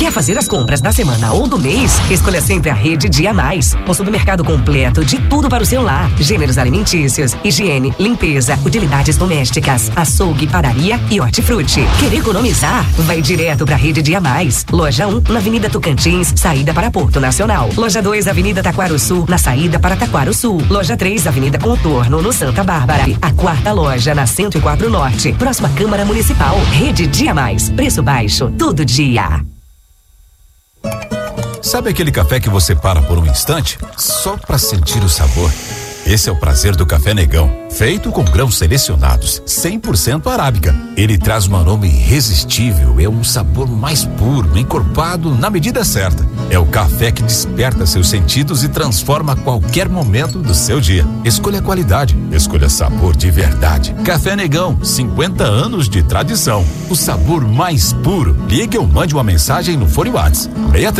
Quer fazer as compras da semana ou do mês? Escolha sempre a Rede Dia Mais. O supermercado completo de tudo para o seu lar. Gêneros alimentícios, higiene, limpeza, utilidades domésticas, açougue, padaria e hortifruti. Quer economizar? Vai direto para a Rede Dia Mais. Loja 1, na Avenida Tocantins, saída para Porto Nacional. Loja 2, Avenida Taquaro Sul, na saída para Taquaro Sul. Loja 3, Avenida Contorno, no Santa Bárbara. A quarta loja na 104 Norte, próxima Câmara Municipal. Rede Dia Mais. Preço baixo, todo dia. Sabe aquele café que você para por um instante só para sentir o sabor? Esse é o prazer do Café Negão, feito com grãos selecionados, 100% arábica. Ele traz um aroma irresistível, é um sabor mais puro, encorpado na medida certa. É o café que desperta seus sentidos e transforma qualquer momento do seu dia. Escolha qualidade, escolha sabor de verdade. Café Negão, 50 anos de tradição. O sabor mais puro. Ligue ou mande uma mensagem no fone WhatsApp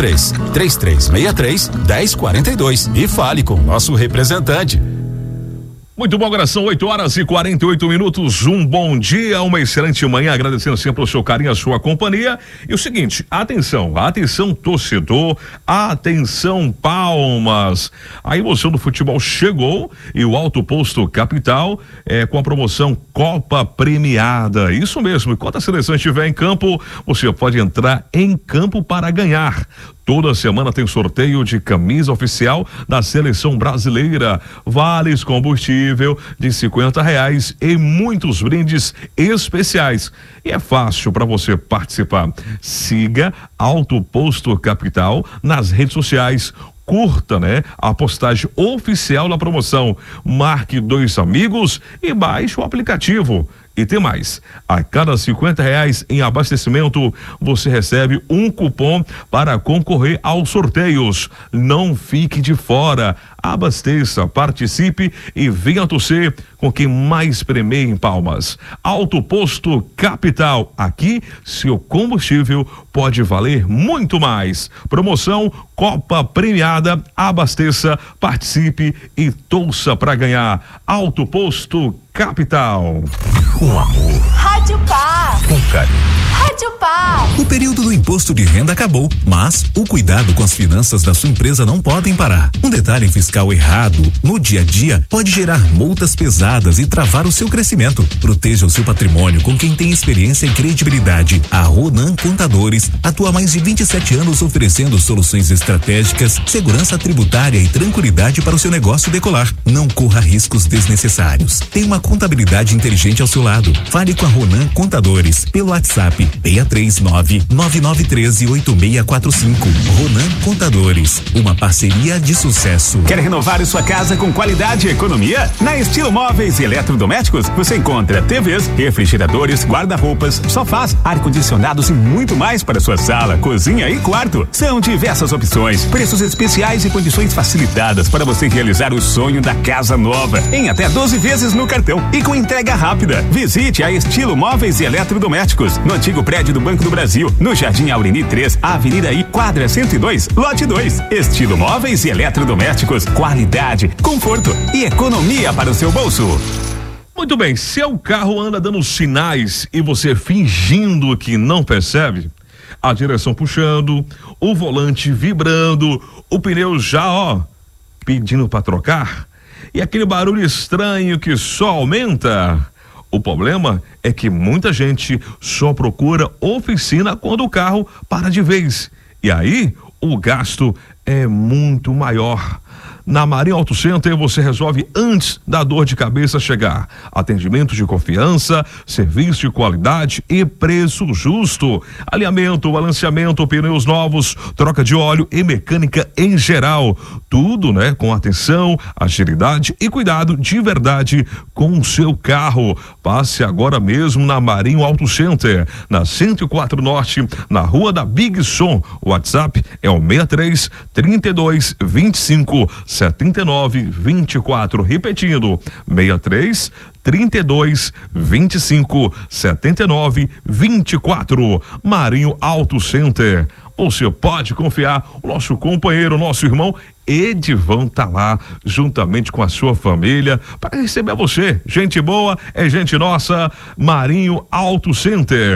63-3363-1042 e fale com o nosso representante. Muito bom, agora são 8h48. Um bom dia, uma excelente manhã, agradecendo sempre o seu carinho, a sua companhia. E o seguinte, atenção torcedor, atenção Palmas. A emoção do futebol chegou e o Alto Posto Capital com a promoção Copa Premiada. Isso mesmo, enquanto a seleção estiver em campo, você pode entrar em campo para ganhar. Toda semana tem sorteio de camisa oficial da seleção brasileira, vales combustível de R$50 e muitos brindes especiais. E é fácil para você participar. Siga Alto Posto Capital nas redes sociais. Curta, a postagem oficial da promoção. Marque 2 amigos e baixe o aplicativo. E tem mais, a cada R$50 em abastecimento, você recebe um cupom para concorrer aos sorteios. Não fique de fora, abasteça, participe e venha torcer com quem mais premia em Palmas. Alto Posto Capital, aqui seu combustível pode valer muito mais. Promoção Copa Premiada, abasteça, participe e torça para ganhar. Alto Posto Capital. Com amor. Rádio Paz. Com carinho. Rádio Paz. O período do imposto de renda acabou, mas o cuidado com as finanças da sua empresa não podem parar. Um detalhe fiscal errado no dia a dia pode gerar multas pesadas e travar o seu crescimento. Proteja o seu patrimônio com quem tem experiência e credibilidade. A Ronan Contadores atua há mais de 27 anos oferecendo soluções estratégicas, segurança tributária e tranquilidade para o seu negócio decolar. Não corra riscos desnecessários. Tem uma contabilidade inteligente ao seu lado. Fale com a Ronan Contadores pelo WhatsApp 639-9913-8645. Ronan Contadores, uma parceria de sucesso. Quer renovar sua casa com qualidade e economia? Na Estilo Móveis e Eletrodomésticos você encontra TVs, refrigeradores, guarda-roupas, sofás, ar-condicionados e muito mais para sua sala, cozinha e quarto. São diversas opções, preços especiais e condições facilitadas para você realizar o sonho da casa nova em até 12 vezes no cartão e com entrega rápida. Visite a Estilo Móveis e Eletrodomésticos no antigo prédio do Banco do Brasil, no Jardim Aureni 3, Avenida I, quadra 102, lote 2. Estilo Móveis e Eletrodomésticos, qualidade, conforto e economia para o seu bolso. Muito bem, seu carro anda dando sinais e você fingindo que não percebe, a direção puxando, o volante vibrando, o pneu já pedindo para trocar e aquele barulho estranho que só aumenta. O problema é que muita gente só procura oficina quando o carro para de vez. E aí, o gasto é muito maior. Na Marinho Auto Center você resolve antes da dor de cabeça chegar. Atendimento de confiança, serviço de qualidade e preço justo. Alinhamento, balanceamento, pneus novos, troca de óleo e mecânica em geral. Tudo, com atenção, agilidade e cuidado de verdade com o seu carro. Passe agora mesmo na Marinho Auto Center, na 104 Norte, na Rua da Big Som. O WhatsApp é o 63 32 25 79 24, repetindo, 63 32 25 79 24. Marinho Auto Center. Você pode confiar, o nosso companheiro, o nosso irmão Edivão tá lá, juntamente com a sua família, para receber você. Gente boa, é gente nossa. Marinho Auto Center.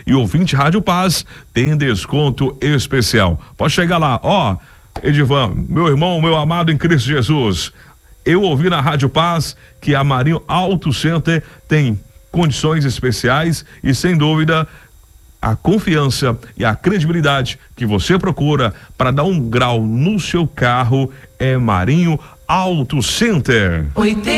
e ouvinte Rádio Paz tem desconto especial. Pode chegar lá, ó, Edivan, meu irmão, meu amado em Cristo Jesus, eu ouvi na Rádio Paz que a Marinho Auto Center tem condições especiais e, sem dúvida, a confiança e a credibilidade que você procura para dar um grau no seu carro é Marinho Auto Center.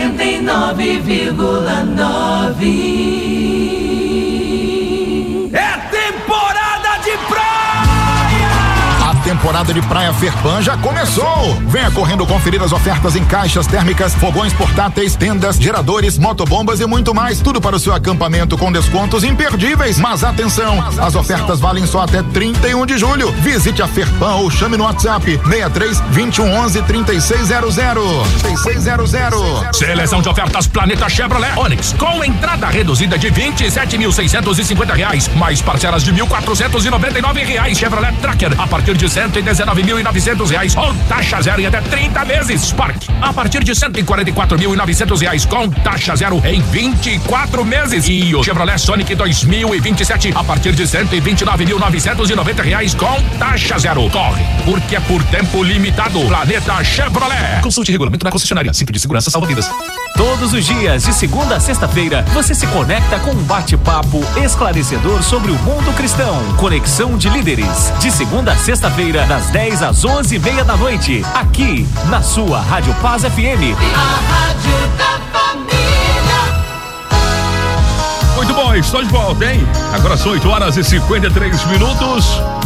89,9. É temporada de praia! A temporada de Praia Ferpan já começou. Venha correndo conferir as ofertas em caixas térmicas, fogões portáteis, tendas, geradores, motobombas e muito mais. Tudo para o seu acampamento com descontos imperdíveis. Mas atenção, as ofertas valem só até 31 de julho. Visite a Ferpan ou chame no WhatsApp 63 2111 3600. 3600. Seleção de ofertas Planeta Chevrolet Onix com entrada reduzida de R$27.650, mais parcelas de R$1.499. Chevrolet Tracker a partir de R$119.900 com taxa zero em até 30 meses. Spark a partir de R$144.900 com taxa zero em 24 meses. E o Chevrolet Sonic 2027 a partir de R$129.990 com taxa zero. Corre, porque é por tempo limitado. Planeta Chevrolet. Consulte regulamento na concessionária. Cinto de segurança salva vidas. Todos os dias, de segunda a sexta-feira, você se conecta com um bate-papo esclarecedor sobre o mundo cristão. Conexão de Líderes. De segunda a sexta-feira, das 10 às 11:30 da noite. Aqui, na sua Rádio Paz FM. A rádio da família. Muito bom, estou de volta, hein? Agora são 8 horas e 53 minutos.